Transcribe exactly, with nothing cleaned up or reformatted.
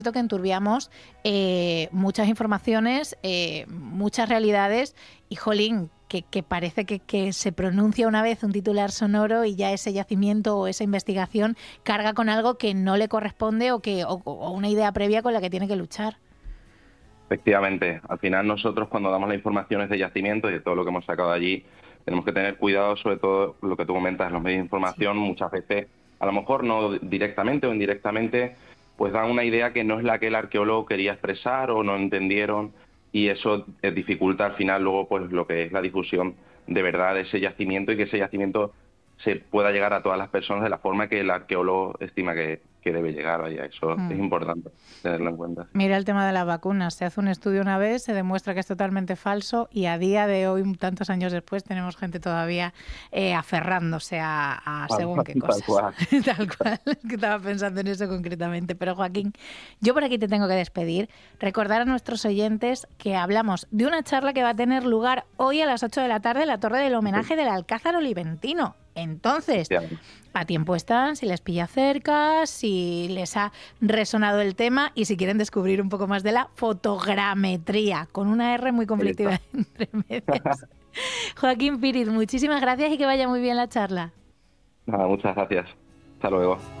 que enturbiamos eh, muchas informaciones, eh, muchas realidades y, jolín, que, que parece que, que se pronuncia una vez un titular sonoro y ya ese yacimiento o esa investigación carga con algo que no le corresponde o, que, o, o una idea previa con la que tiene que luchar. Efectivamente, al final nosotros cuando damos las informaciones de yacimiento y de todo lo que hemos sacado de allí, tenemos que tener cuidado, sobre todo lo que tú comentas, los medios de información, Sí. muchas veces, a lo mejor no directamente o indirectamente, pues dan una idea que no es la que el arqueólogo quería expresar o no entendieron, y eso eh, dificulta al final luego pues lo que es la difusión de verdad de ese yacimiento y que ese yacimiento se pueda llegar a todas las personas de la forma que el arqueólogo estima que, que debe llegar. Vaya, eso es Hmm. importante tenerlo en cuenta. Mira el tema de las vacunas. Se hace un estudio una vez, se demuestra que es totalmente falso y a día de hoy, tantos años después, tenemos gente todavía eh, aferrándose a, a Tal, según qué tal cosas. cual. Tal cual, que estaba pensando en eso concretamente. Pero Joaquín, yo por aquí te tengo que despedir. Recordar a nuestros oyentes que hablamos de una charla que va a tener lugar hoy a las ocho de la tarde en la Torre del Homenaje del Alcázar Oliventino. Entonces, a tiempo están, si les pilla cerca, si les ha resonado el tema y si quieren descubrir un poco más de la fotogrametría, con una R muy conflictiva entre medias. Joaquín Píriz, muchísimas gracias y que vaya muy bien la charla. Nada, muchas gracias. Hasta luego.